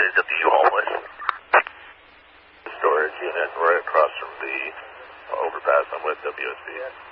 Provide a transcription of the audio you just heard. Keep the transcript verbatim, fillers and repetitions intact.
is W Hallway. Storage unit right across from the overpass. I'm with W S B.